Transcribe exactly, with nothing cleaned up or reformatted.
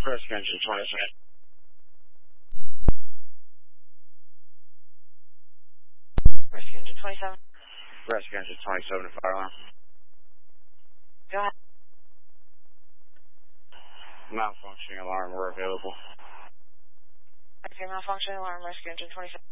Rescue Engine twenty-seven. Rescue Engine twenty-seven. Rescue Engine twenty-seven to fire alarm. Go ahead. Malfunctioning alarm, we're available. Okay, malfunctioning alarm, Rescue Engine twenty-seven.